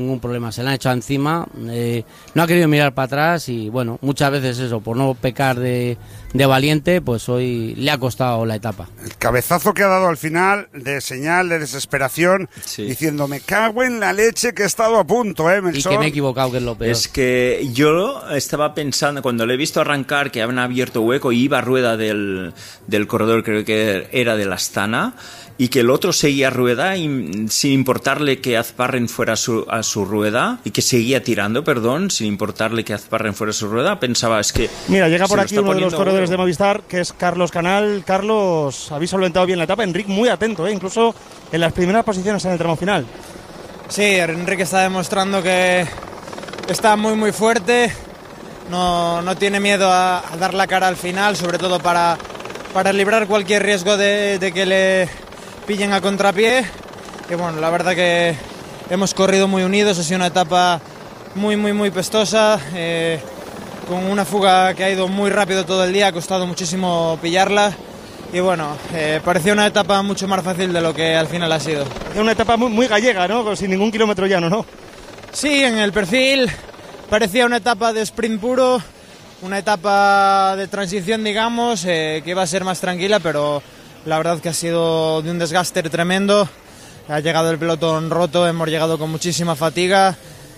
Ningún problema, se le han echado encima, no ha querido mirar para atrás y bueno, muchas veces eso, por no pecar de valiente, pues hoy le ha costado la etapa. El cabezazo que ha dado al final de señal de desesperación, sí, diciendo me cago en la leche que he estado a punto, Melchor. Y que me he equivocado, que es lo peor. Es que yo estaba pensando, cuando le he visto arrancar, que habían abierto hueco y iba a rueda del corredor, creo que era de la Astana, y que el otro seguía rueda y, sin importarle que Azparren fuera a su rueda, y que seguía tirando, sin importarle que Azparren fuera a su rueda, pensaba, es que... Mira, llega por aquí uno de los corredores de Movistar, que es Carlos Canal. Carlos, habéis solventado bien la etapa. Enric muy atento, incluso en las primeras posiciones en el tramo final. Sí, Enric está demostrando que está muy muy fuerte, no tiene miedo a dar la cara al final, sobre todo para librar cualquier riesgo de que le pillen a contrapié. Y bueno, la verdad que hemos corrido muy unidos, ha sido una etapa muy muy muy pestosa, con una fuga que ha ido muy rápido todo el día, ha costado muchísimo pillarla. Y bueno, parecía una etapa mucho más fácil de lo que al final ha sido. Es una etapa muy, muy gallega, ¿no? Sin ningún kilómetro llano, ¿no? Sí, en el perfil parecía una etapa de sprint puro, una etapa de transición, digamos, que iba a ser más tranquila, pero la verdad que ha sido de un desgaste tremendo. Ha llegado el pelotón roto, hemos llegado con muchísima fatiga.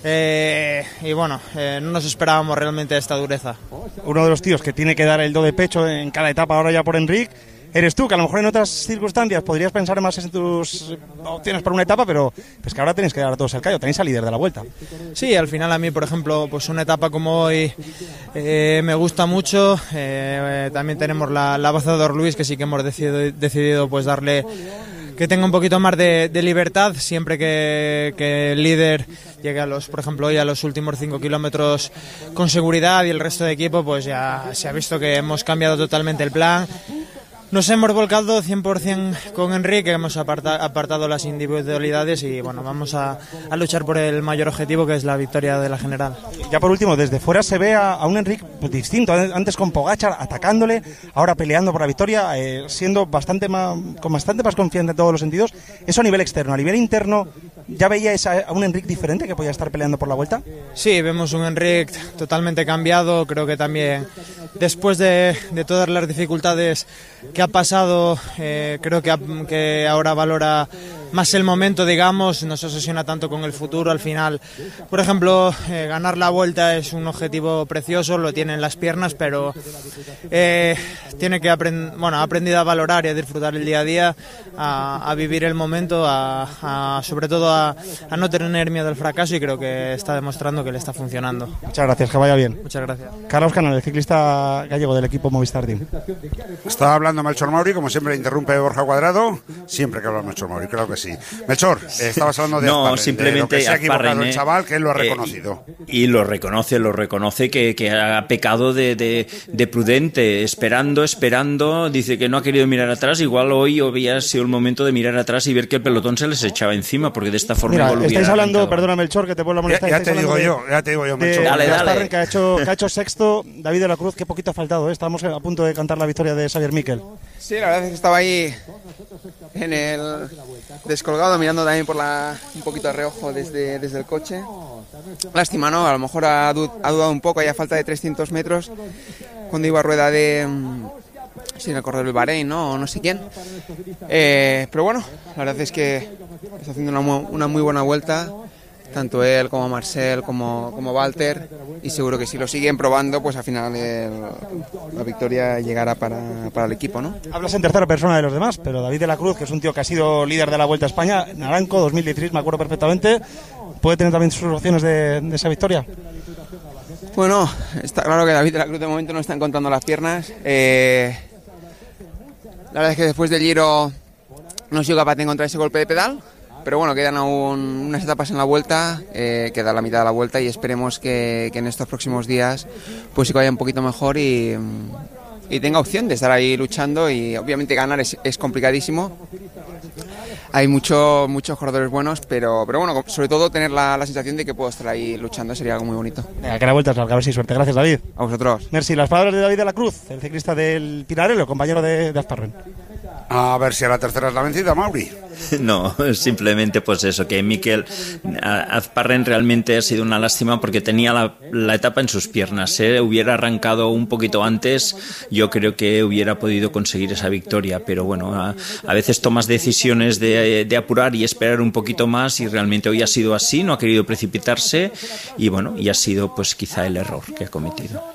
Y bueno, no nos esperábamos realmente esta dureza. Uno de los tíos que tiene que dar el do de pecho en cada etapa ahora ya por Enric eres tú, que a lo mejor en otras circunstancias podrías pensar más en tus opciones para una etapa, pero pues que ahora tenéis que dar a todos el callo, tenéis al líder de la Vuelta. Sí, al final a mí, por ejemplo, pues una etapa como hoy me gusta mucho. También tenemos la baza de Luis, que sí que hemos decidido pues darle, que tenga un poquito más de libertad, siempre que el líder llegue por ejemplo hoy a los últimos 5 kilómetros con seguridad, y el resto de equipo pues ya se ha visto que hemos cambiado totalmente el plan. Nos hemos volcado 100% con Enric, hemos apartado las individualidades y bueno, vamos a luchar por el mayor objetivo, que es la victoria de la general. Ya por último, desde fuera se ve a un Enric pues, distinto, antes con Pogačar atacándole, ahora peleando por la victoria, siendo con bastante más confianza en todos los sentidos. Eso a nivel externo. A nivel interno, ¿ya veíais a un Enric diferente que podía estar peleando por la Vuelta? Sí, vemos un Enric totalmente cambiado. Creo que también después de todas las dificultades que ha pasado, creo que ahora valora más el momento, digamos, no se obsesiona tanto con el futuro. Al final, por ejemplo, ganar la Vuelta es un objetivo precioso, lo tiene en las piernas, pero tiene que ha aprendido a valorar y a disfrutar el día a día, a vivir el momento, sobre todo a no tener miedo al fracaso, y creo que está demostrando que le está funcionando. Muchas gracias, que vaya bien. Muchas gracias. Carlos Canal, el ciclista gallego del equipo Movistar Team. Estaba hablando Melchor Mauri, como siempre interrumpe Borja Cuadrado, siempre que habla Melchor Mauri, claro que sí. Melchor, estabas hablando de Azparren, simplemente de lo que se ha equivocado Azparren, el chaval, que él lo ha reconocido. Y lo reconoce que ha pecado de prudente, esperando, dice que no ha querido mirar atrás. Igual hoy había sido el momento de mirar atrás y ver que el pelotón se les echaba encima, porque de esta forma... Mira, estáis hablando, perdona Melchor, que te puedo molestar. Ya te digo yo, Melchor. Dale. Que ha hecho sexto, David de la Cruz, qué poquito ha faltado, Estamos a punto de cantar la victoria de Xavier Miquel. Sí, la verdad es que estaba ahí en el descolgado, mirando también un poquito a reojo desde el coche. Lástima, ¿no? A lo mejor ha dudado un poco, a falta de 300 metros, cuando iba a rueda de... sin el corredor del Bahrein, ¿no? O no sé quién. Pero bueno, la verdad es que está haciendo una muy buena vuelta, tanto él como Marcel como Walter, y seguro que si lo siguen probando, pues al final la victoria llegará para el equipo, ¿no? Hablas en tercera persona de los demás, pero David de la Cruz, que es un tío que ha sido líder de la Vuelta a España, Naranco 2016, me acuerdo perfectamente, ¿puede tener también sus opciones de esa victoria? Bueno, está claro que David de la Cruz de momento no está encontrando las piernas. La verdad es que después del Giro no he sido capaz de encontrar ese golpe de pedal, pero bueno, quedan aún unas etapas en la Vuelta, queda la mitad de la Vuelta, y esperemos que en estos próximos días pues sí que vaya un poquito mejor y tenga opción de estar ahí luchando. Y obviamente ganar es complicadísimo, hay muchos corredores buenos, pero bueno, sobre todo tener la sensación de que puedo estar ahí luchando sería algo muy bonito. Venga, que la Vuelta es larga, a ver si suerte. Gracias, David. A vosotros. Merci. Las palabras de David de la Cruz, el ciclista del Pinarello, compañero de Azparren. A ver si a la tercera es la vencida, Mauri. No, simplemente pues eso, que Mikel Azparren realmente ha sido una lástima porque tenía la etapa en sus piernas. Hubiera arrancado un poquito antes, yo creo que hubiera podido conseguir esa victoria, pero bueno, a veces tomas decisiones de apurar y esperar un poquito más, y realmente hoy ha sido así, no ha querido precipitarse, y bueno, y ha sido pues quizá el error que ha cometido.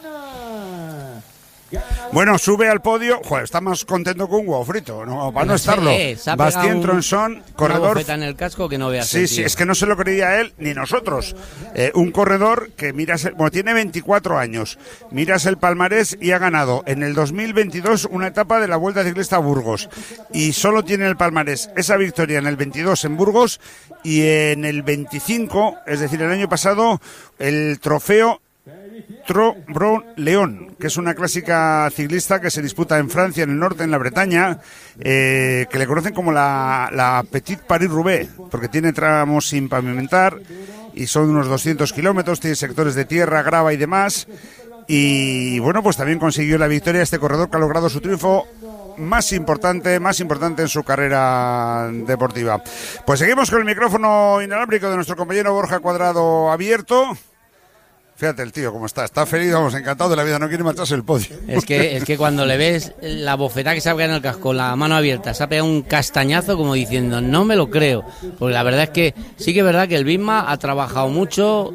Bueno, sube al podio. Joder, está más contento que un huevo frito, no, para no estarlo. Bastien Tronson, corredor. Una en el casco que no veas. Sí, es que no se lo creía él ni nosotros. Un corredor que tiene 24 años. Miras el palmarés y ha ganado en el 2022 una etapa de la Vuelta Ciclista a Burgos. Y solo tiene el palmarés esa victoria en el 22 en Burgos, y en el 25, es decir, el año pasado, el trofeo Tro-Bron-León, que es una clásica ciclista que se disputa en Francia, en el norte, en la Bretaña, que le conocen como la Petite Paris-Roubaix, porque tiene tramos sin pavimentar y son unos 200 kilómetros, tiene sectores de tierra, grava y demás. Y bueno, pues también consiguió la victoria este corredor, que ha logrado su triunfo más importante en su carrera deportiva. Pues seguimos con el micrófono inalámbrico de nuestro compañero Borja Cuadrado abierto. Fíjate el tío cómo está feliz, vamos, encantado de la vida, no quiere marcharse el podio. Es que cuando le ves la bofetada que se ha pegado en el casco, la mano abierta, se ha pegado un castañazo como diciendo, no me lo creo. Porque la verdad es que sí que es verdad que el Visma ha trabajado mucho,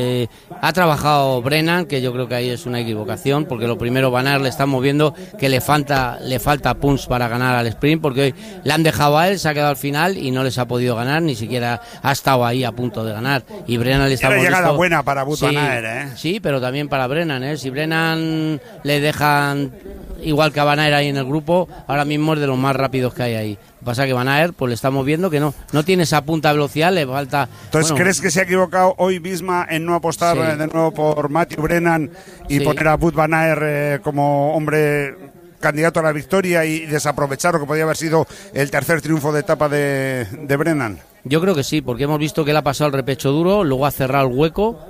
ha trabajado Brennan, que yo creo que ahí es una equivocación, porque lo primero Van Aert le estamos viendo que le falta punch para ganar al sprint, porque hoy le han dejado a él, se ha quedado al final y no les ha podido ganar, ni siquiera ha estado ahí a punto de ganar. Y Brennan le está una llegada buena para Wout Van Aert, Sí, pero también para Brennan, Si Brennan le dejan igual que a Van Aert ahí en el grupo, ahora mismo es de los más rápidos que hay ahí. Lo que pasa es que Van Aert, pues le estamos viendo que no tiene esa punta de velocidad, le falta... Entonces, ¿crees que se ha equivocado hoy Visma en no apostar de nuevo por Matthew Brennan y poner a Wout Van Aert como hombre candidato a la victoria y desaprovechar lo que podía haber sido el tercer triunfo de etapa de Brennan? Yo creo que sí, porque hemos visto que él ha pasado el repecho duro, luego ha cerrado un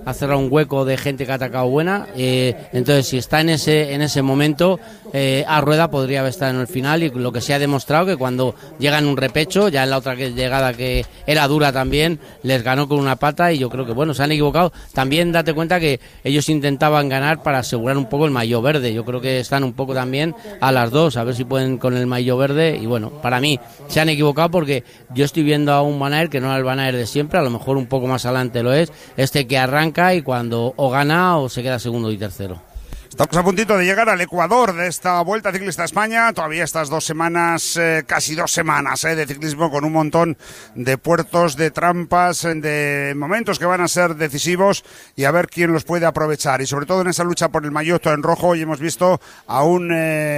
hueco de gente que ha atacado buena, entonces si está en ese momento, a Rueda podría haber estado en el final, y lo que se ha demostrado que cuando llega en un repecho, ya en la otra llegada que era dura también, les ganó con una pata, y yo creo que bueno, se han equivocado. También date cuenta que ellos intentaban ganar para asegurar un poco el maillot verde, yo creo que están un poco también a las dos, a ver si pueden con el maillot verde, y bueno, para mí se han equivocado porque yo estoy viendo a un Van Aert que no es el Van Aert de siempre, a lo mejor un poco más adelante lo es, que arranca y cuando o gana o se queda segundo y tercero. Estamos a puntito de llegar al Ecuador de esta Vuelta Ciclista a España. Todavía estas 2 semanas, casi 2 semanas de ciclismo, con un montón de puertos, de trampas, de momentos que van a ser decisivos, y a ver quién los puede aprovechar. Y sobre todo en esa lucha por el maillot en rojo, y hemos visto a un...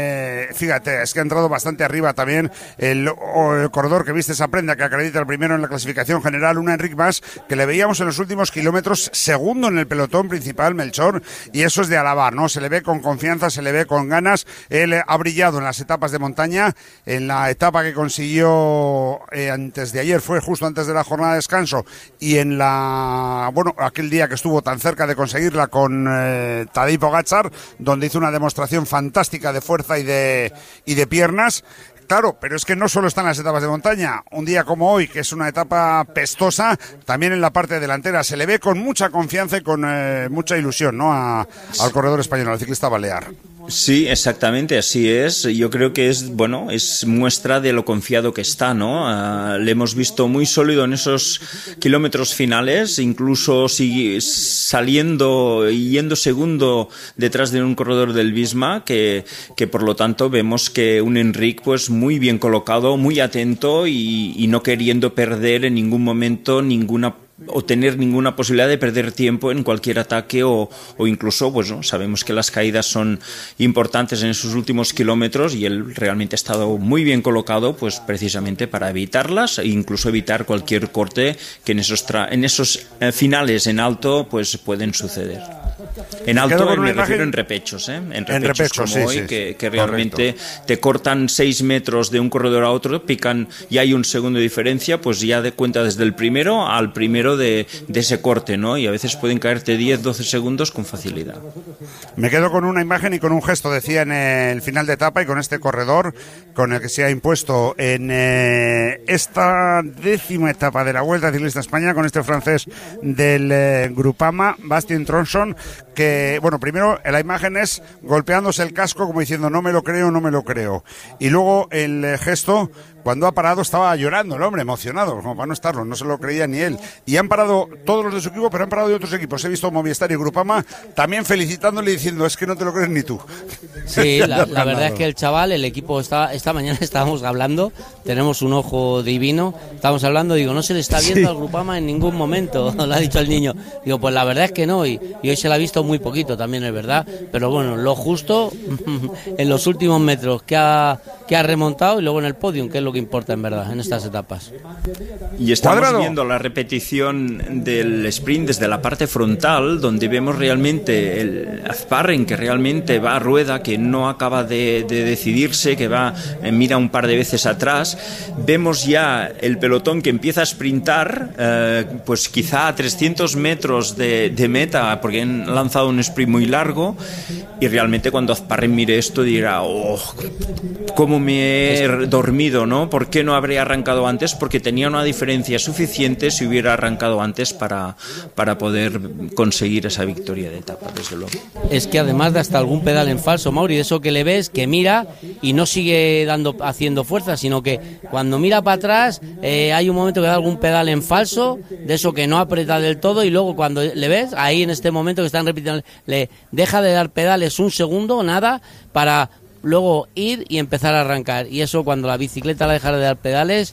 fíjate, es que ha entrado bastante arriba también el corredor que viste esa prenda, que acredita el primero en la clasificación general, un Enric Mas, que le veíamos en los últimos kilómetros segundo en el pelotón principal, Melchor, y eso es de alabar, ¿no? Se le ve con confianza, se le ve con ganas. Él ha brillado en las etapas de montaña. En la etapa que consiguió antes de ayer, fue justo antes de la jornada de descanso, y en aquel día que estuvo tan cerca de conseguirla con Tadej Pogačar, donde hizo una demostración fantástica de fuerza y de piernas. Claro, pero es que no solo están las etapas de montaña. Un día como hoy, que es una etapa pestosa, también en la parte delantera se le ve con mucha confianza y con mucha ilusión, ¿no? Al corredor español, al ciclista balear. Sí, exactamente, así es. Yo creo que es muestra de lo confiado que está, ¿no? Le hemos visto muy sólido en esos kilómetros finales, incluso saliendo y yendo segundo detrás de un corredor del Visma, que por lo tanto vemos que un Enric pues muy bien colocado, muy atento y no queriendo perder en ningún momento o tener ninguna posibilidad de perder tiempo en cualquier ataque o incluso, pues no, sabemos que las caídas son importantes en esos últimos kilómetros, y él realmente ha estado muy bien colocado pues precisamente para evitarlas e incluso evitar cualquier corte que en esos finales en alto pues pueden suceder. En alto me refiero en repechos, ¿eh? En repechos como hoy, que realmente te cortan 6 metros de un corredor a otro, pican y hay un segundo de diferencia, pues ya de cuenta desde el primero al primero de ese corte, ¿no? Y a veces pueden caerte 10-12 segundos con facilidad. Me quedo con una imagen y con un gesto, decía en el final de etapa, y con este corredor con el que se ha impuesto en esta 10ª etapa de la Vuelta Ciclista España, con este francés del Groupama, Bastien Tronson, que, bueno, primero la imagen es golpeándose el casco como diciendo no me lo creo, no me lo creo. Y luego el gesto, cuando ha parado estaba llorando el hombre, emocionado, como para no estarlo, no se lo creía ni él. Y han parado todos los de su equipo, pero han parado de otros equipos. He visto Movistar y Groupama también felicitándole y diciendo es que no te lo crees ni tú. Sí, la verdad es que el chaval, el equipo, esta mañana estábamos hablando, tenemos un ojo divino, estábamos hablando, digo, no se le está viendo al Groupama en ningún momento, lo ha dicho el niño. Digo, pues la verdad es que no, y hoy se la ha visto muy poquito también, es verdad, pero bueno, lo justo en los últimos metros que ha remontado y luego en el podium, que es lo que importa en verdad en estas etapas. Y estamos viendo la repetición del sprint desde la parte frontal, donde vemos realmente el Azparren, que realmente va a rueda, que no acaba de decidirse, que va, mira un par de veces atrás. Vemos ya el pelotón que empieza a sprintar, pues quizá a 300 metros de meta, porque han lanzado un sprint muy largo, y realmente cuando Azparren mire esto dirá, oh, cómo me he dormido, ¿no? ¿Por qué no habría arrancado antes? Porque tenía una diferencia suficiente si hubiera arrancado antes para poder conseguir esa victoria de etapa, desde luego. Es que además da hasta algún pedal en falso, Mauri, de eso que le ves, que mira y no sigue haciendo fuerza, sino que cuando mira para atrás hay un momento que da algún pedal en falso, de eso que no aprieta del todo, y luego cuando le ves, ahí en este momento que están repitiendo, le deja de dar pedales un segundo, nada, para luego ir y empezar a arrancar. Y eso, cuando la bicicleta la deja de dar pedales,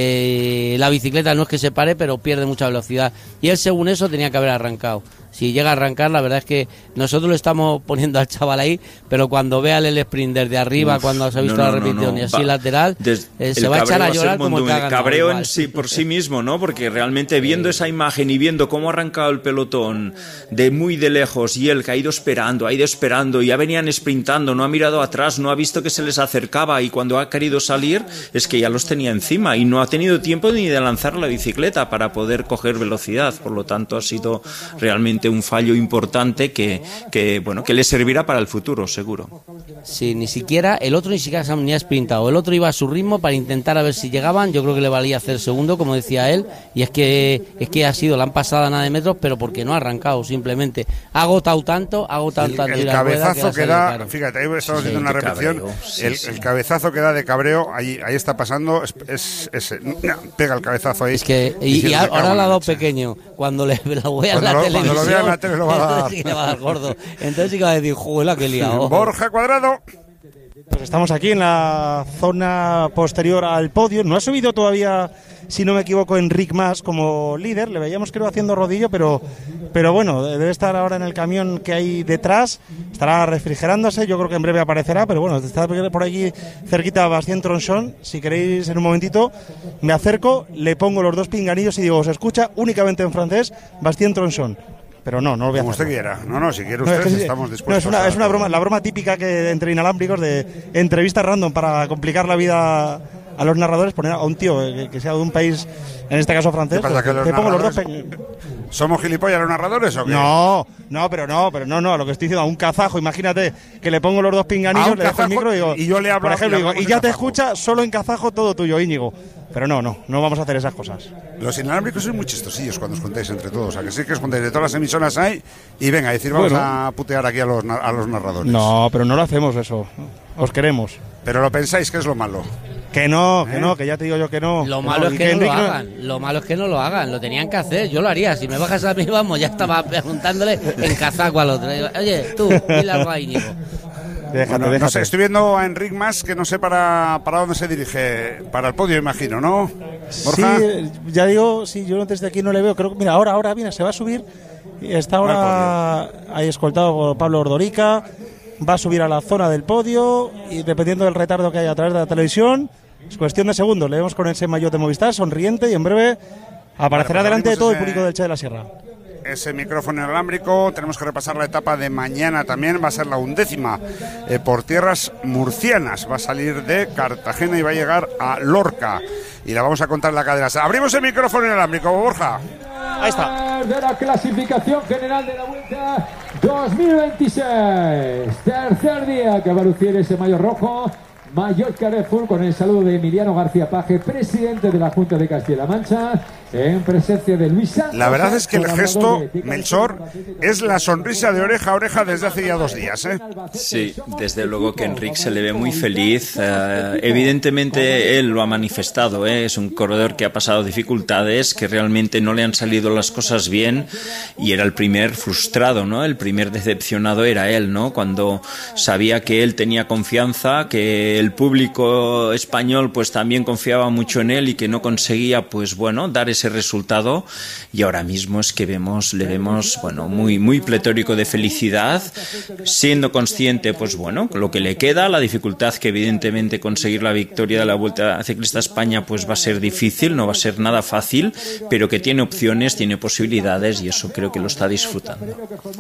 la bicicleta no es que se pare, pero pierde mucha velocidad. Y él, según eso, tenía que haber arrancado. Si llega a arrancar, la verdad es que nosotros lo estamos poniendo al chaval ahí, pero cuando vea el sprint desde arriba, cuando se ha visto la repetición y así lateral, se va a echar a llorar como el que ha ganado. Cabreo en sí, por sí mismo, ¿no? Porque realmente viendo esa imagen y viendo cómo ha arrancado el pelotón de muy de lejos, y él que ha ido esperando, ya venían sprintando, no ha mirado atrás, no ha visto que se les acercaba, y cuando ha querido salir es que ya los tenía encima y no ha tenido tiempo ni de lanzar la bicicleta para poder coger velocidad. Por lo tanto, ha sido realmente un fallo importante que le servirá para el futuro, seguro. Sí, ni siquiera el otro ni ha sprintado, el otro iba a su ritmo para intentar a ver si llegaban. Yo creo que le valía hacer segundo, como decía él, y es que la han pasado a nada de metros, pero porque no ha arrancado, simplemente ha agotado tanto el cabezazo que da, claro. Fíjate, ahí estamos haciendo una repetición, el cabezazo que da de cabreo, ahí está pasando, pega el cabezazo ahí. Es que y ahora lo ha dado pequeño, cuando lo vea en la televisión, cuando lo vea en la tele lo va a dar. Sí, le va a dar gordo. Entonces sí que va a decir, juela que liado. Borja Cuadrado. Pues estamos aquí en la zona posterior al podio. No ha subido todavía, si no me equivoco, Enric Mas como líder. Le veíamos, creo, haciendo rodillo, pero bueno, debe estar ahora en el camión que hay detrás. Estará refrigerándose, yo creo que en breve aparecerá, pero bueno, está por aquí cerquita Bastien Tronson. Si queréis, en un momentito, me acerco, le pongo los dos pinganillos y digo, se escucha únicamente en francés Bastien Tronson. Pero no lo voy a hacer. Como usted quiera. No, si quiere usted, estamos dispuestos. Es una broma, la broma típica que entre inalámbricos de entrevistas random para complicar la vida a los narradores, poner a un tío que sea de un país, en este caso francés. ¿Qué pasa, que te pongo los dos ¿Somos gilipollas los narradores o qué? No, lo que estoy diciendo, a un kazajo, imagínate que le pongo los dos pinganillos, le dejo el micro y digo, y yo le hablo, por ejemplo, digo, y ya te escucha solo en kazajo todo tuyo, Íñigo. Pero no vamos a hacer esas cosas. Los inalámbricos son muy chistosillos cuando os contáis entre todos. O sea, que sí que os contáis de todas las emisoras hay y venga, decir, vamos a putear aquí a los narradores. No, pero no lo hacemos eso. Os queremos. Pero lo pensáis que es lo malo. Que no, que ya te digo yo que no. Lo malo es que no lo hagan. Lo malo es que no lo hagan. Lo tenían que hacer. Yo lo haría. Si me bajas a mí, vamos, ya estaba preguntándole en kazaco al otro. Oye, tú, dile algo a Íñigo. Déjate. No sé, estoy viendo a Enric Mas, que no sé para dónde se dirige. Para el podio, imagino, ¿no? ¿Borja? Sí, ya digo, sí, yo desde aquí no le veo. Creo que, mira, ahora, mira, se va a subir. Está ahora ahí escoltado por Pablo Ordorica. Va a subir a la zona del podio y dependiendo del retardo que haya a través de la televisión, es cuestión de segundos. Le vemos con ese maillot de Movistar, sonriente, y en breve aparecerá delante de todo el público del Che de la Sierra. ese micrófono inalámbrico. Tenemos que repasar la etapa de mañana también. Va a ser la 11ª por tierras murcianas. Va a salir de Cartagena y va a llegar a Lorca. Y la vamos a contar en la cadena. Abrimos el micrófono inalámbrico, Borja. Ahí está. De la clasificación general de la Vuelta 2026. Tercer día que va a lucir ese maillot rojo. Maillot Carrefour, con el saludo de Emiliano García Paje, presidente de la Junta de Castilla-La Mancha, en presencia de Luis Santos. La verdad es que el gesto, Melchor, es la sonrisa de oreja a oreja desde hace ya 2 días, ¿eh? Sí, desde luego que Enric se le ve muy feliz. Evidentemente él lo ha manifestado, ¿eh? Es un corredor que ha pasado dificultades, que realmente no le han salido las cosas bien, y era el primer frustrado, ¿no? El primer decepcionado era él, ¿no? Cuando sabía que él tenía confianza, que el público español pues también confiaba mucho en él y que no conseguía, pues bueno, dar ese resultado, y ahora mismo es que le vemos bueno, muy pletórico de felicidad, siendo consciente, pues bueno, lo que le queda, la dificultad que evidentemente conseguir la victoria de la Vuelta Ciclista a España pues va a ser difícil, no va a ser nada fácil, pero que tiene opciones, tiene posibilidades, y eso creo que lo está disfrutando.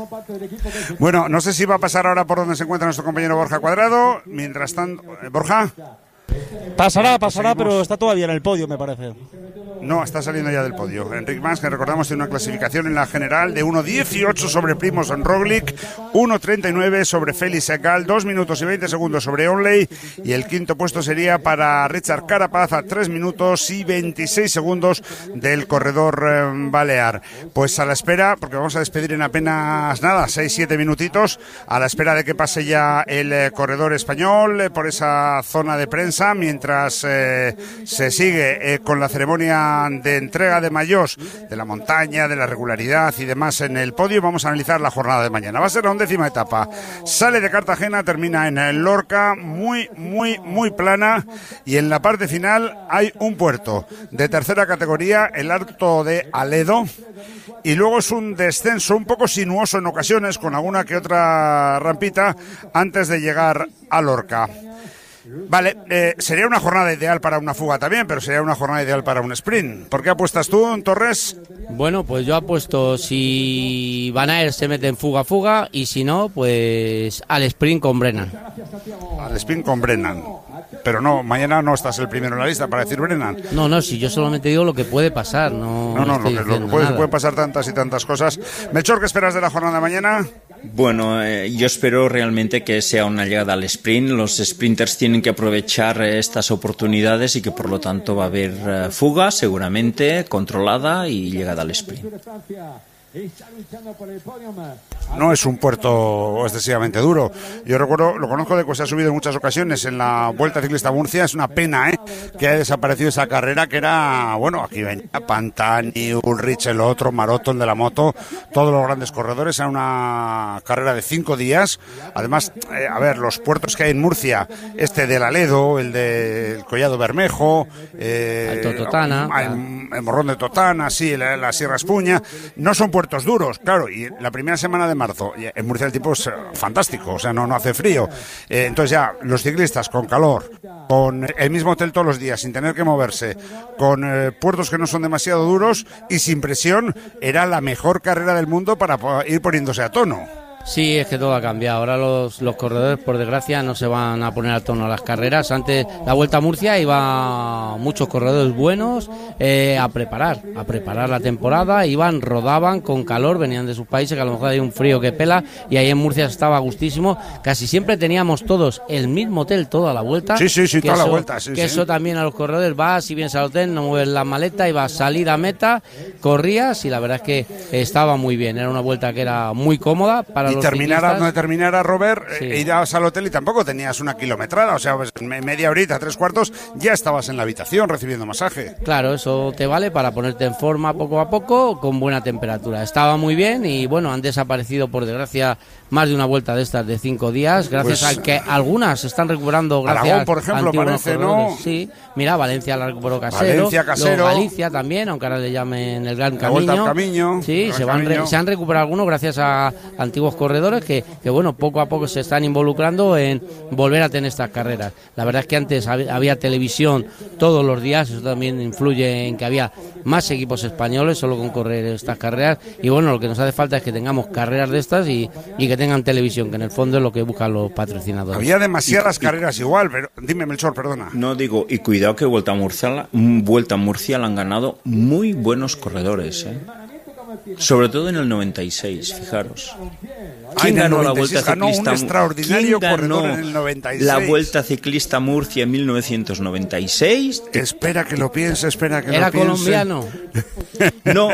Bueno, no sé si va a pasar ahora por donde se encuentra nuestro compañero Borja Cuadrado. Mientras tanto, Borja. Pasará, pero está todavía en el podio, me parece. No, está saliendo ya del podio. Enric Mas, que recordamos, tiene una clasificación en la general de 1.18 sobre Primož Roglič, 1.39 sobre Félix Segal, 2 minutos y 20 segundos sobre Onley, y el quinto puesto sería para Richard Carapaz a 3 minutos y 26 segundos del corredor balear. Pues a la espera, porque vamos a despedir en apenas 6-7 minutitos, a la espera de que pase ya el corredor español por esa zona de prensa, mientras se sigue con la ceremonia de entrega de maillot de la montaña, de la regularidad y demás en el podio. Vamos a analizar la jornada de mañana. Va a ser la 11ª etapa. Sale de Cartagena, termina en el Lorca, muy plana, y en la parte final hay un puerto de tercera categoría, el Alto de Aledo, y luego es un descenso un poco sinuoso en ocasiones, con alguna que otra rampita antes de llegar a Lorca. Vale, sería una jornada ideal para una fuga también, pero sería una jornada ideal para un sprint. ¿Por qué apuestas tú, Torres? Bueno, pues yo apuesto si Van Aert se mete en fuga, y si no, pues al sprint con Brennan. Al sprint con Brennan. Pero no, mañana no estás el primero en la lista para decir Brennan. No, si yo solamente digo lo que puede pasar. No, lo que puede pasar tantas y tantas cosas. Melchor, ¿qué esperas de la jornada de mañana? Bueno, yo espero realmente que sea una llegada al sprint. Los sprinters tienen que aprovechar estas oportunidades, y que por lo tanto va a haber fuga seguramente controlada y llegada al sprint. No es un puerto excesivamente duro. Yo recuerdo, lo conozco de que se ha subido en muchas ocasiones en la Vuelta Ciclista a Murcia. Es una pena que haya desaparecido esa carrera, que era, bueno, aquí venía Pantani, Ulrich, el otro, Maroto, el de la moto, todos los grandes corredores. Era una carrera de 5 días. Además, a ver, los puertos que hay en Murcia, este del Aledo, el del Collado Bermejo, Alto Totana, el Morrón de Totana, sí, la Sierra Espuña, no son puertos duros, claro, y la primera semana de marzo en Murcia el tiempo es fantástico, o sea, no hace frío, entonces ya los ciclistas con calor, con el mismo hotel todos los días, sin tener que moverse, con puertos que no son demasiado duros y sin presión, era la mejor carrera del mundo para ir poniéndose a tono. Sí, es que todo ha cambiado. Ahora los corredores, por desgracia, no se van a poner a tono a las carreras. Antes, la Vuelta a Murcia, iba muchos corredores buenos a preparar la temporada. Rodaban con calor, venían de sus países, que a lo mejor hay un frío que pela, y ahí en Murcia estaba gustísimo. Casi siempre teníamos todos el mismo hotel toda la vuelta. Sí, toda la vuelta. Sí, eso también a los corredores, vas, si vienes al hotel, no mueves la maleta, y vas a salir a meta, corrías, y la verdad es que estaba muy bien. Era una vuelta que era muy cómoda para los terminara donde terminara, Robert, sí. Irás al hotel y tampoco tenías una kilometrada, o sea, pues, media horita, 3/4, ya estabas en la habitación recibiendo masaje. Claro, eso te vale para ponerte en forma poco a poco, con buena temperatura. Estaba muy bien, y bueno, han desaparecido, por desgracia, más de una vuelta de estas de 5 días, gracias a que algunas se están recuperando. Gracias Aragón, por ejemplo, parece, ¿no? Sí, mira, Valencia la recuperó Casero. Luego Galicia también, aunque ahora le llamen el Gran Camino. La Vuelta al Camino. Sí, se han recuperado algunos gracias a antiguos corredores que bueno, poco a poco se están involucrando en volver a tener estas carreras. La verdad es que antes había televisión todos los días, eso también influye en que había más equipos españoles solo con correr estas carreras, y bueno, lo que nos hace falta es que tengamos carreras de estas y que tengan televisión, que en el fondo es lo que buscan los patrocinadores. Había demasiadas carreras igual, pero dime, Melchor, perdona. No, digo, y cuidado que Vuelta a Murcia la han ganado muy buenos corredores, sobre todo en el 96, fijaros. ¿Quién ganó la Vuelta Ciclista? Un extraordinario corredor en el 96. La Vuelta Ciclista Murcia en 1996. Espera que lo piense, ¿Era colombiano? No.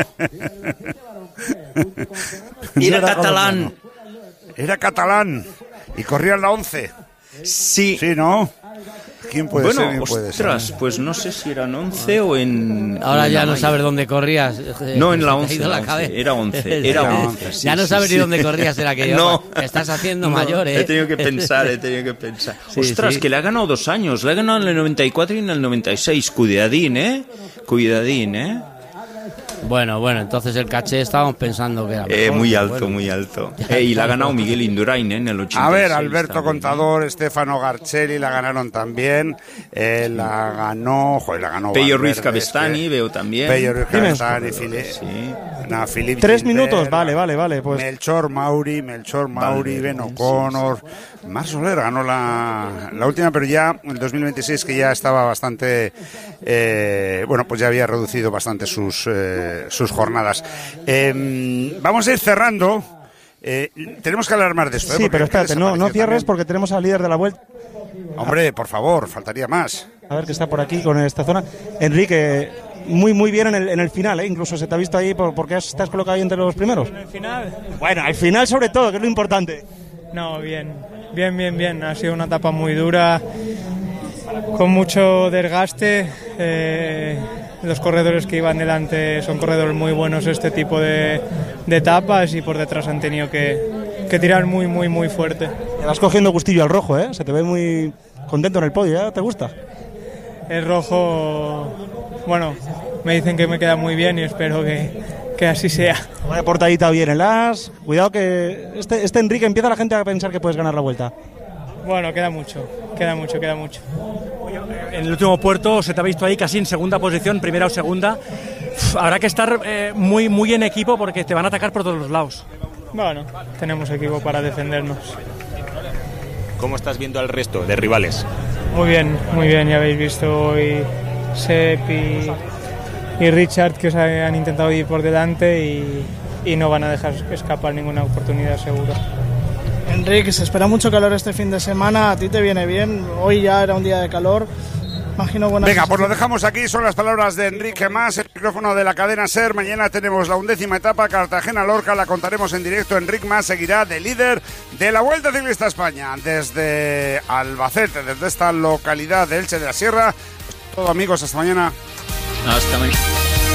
Era catalán. Era catalán y corría en la 11. Sí. Sí, ¿no? ¿Quién puede ser? ¿Quién puede ser? Pues no sé si eran 11 o en... Ahora ya no sabes dónde corrías. No, en la 11, era 11. Ya no sabes ni dónde corrías, era que no. Estás haciendo mayor, He tenido que pensar. Sí, ostras, sí. Que le ha ganado 2 años. Le ha ganado en el 94 y en el 96. Cuidadín, Cuidadín. Bueno, entonces el caché estábamos pensando que era mejor, muy alto. Y la ha ganado Miguel Indurain en el 86. A ver, Alberto Contador, Stefano Garcelli la ganaron también. La ganó Pello Ruiz Cabestany, veo también. Pello Ruiz Cabestany, Philippe 3 minutos, vale. Pues. Melchor Mauri, Ben O'Connor. Marc Soler ganó la última, pero ya en el 2026, que ya estaba bastante... pues ya había reducido bastante sus jornadas. Vamos a ir cerrando. Tenemos que hablar más de esto. Sí, pero espérate, no cierres porque tenemos al líder de la Vuelta. Hombre, por favor, faltaría más. A ver, que está por aquí con esta zona. Enrique, muy bien en el final, incluso se te ha visto ahí porque estás colocado ahí entre los primeros. ¿En el final? Bueno, al final sobre todo, que es lo importante. No, bien. Ha sido una etapa muy dura, con mucho desgaste. Los corredores que iban delante son corredores muy buenos este tipo de etapas, y por detrás han tenido que tirar muy fuerte. Te vas cogiendo gustillo al rojo, se te ve muy contento en el podio, ¿te gusta? El rojo, bueno, me dicen que me queda muy bien y espero que así sea. Vaya portadita bien en las... Cuidado que este Enrique empieza la gente a pensar que puedes ganar la Vuelta. Bueno, queda mucho. En el último puerto se te ha visto ahí casi en segunda posición, primera o segunda. Habrá que estar muy en equipo porque te van a atacar por todos los lados. Bueno, tenemos equipo para defendernos. ¿Cómo estás viendo al resto de rivales? Muy bien, ya habéis visto hoy Sepp y Richard, que se han intentado ir por delante y no van a dejar escapar ninguna oportunidad, seguro. Enrique, se espera mucho calor este fin de semana, a ti te viene bien, hoy ya era un día de calor, imagino buenas... Venga, pues lo dejamos aquí, son las palabras de Enrique Mas, el micrófono de la cadena SER. Mañana tenemos la 11ª etapa, Cartagena-Lorca, la contaremos en directo. Enrique Mas seguirá de líder de la Vuelta Ciclista España desde Albacete, desde esta localidad de Elche de la Sierra. Todo, amigos, hasta mañana. Hasta mañana.